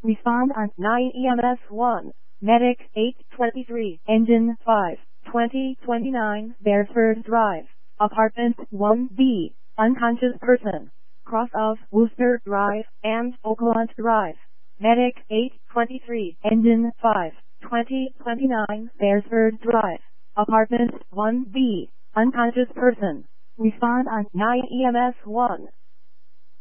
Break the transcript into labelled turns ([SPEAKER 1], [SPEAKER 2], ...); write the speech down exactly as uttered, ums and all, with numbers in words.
[SPEAKER 1] Respond on nine E M S one. Medic eight twenty-three. Engine five. twenty twenty-nine. Beresford Drive. Apartment one B. Unconscious person. Cross of Worcester Drive and Oakland Drive. Medic eight twenty-three. Engine five. twenty twenty-nine. Beresford Drive. Apartment one B. Unconscious person. Respond on nine E M S one.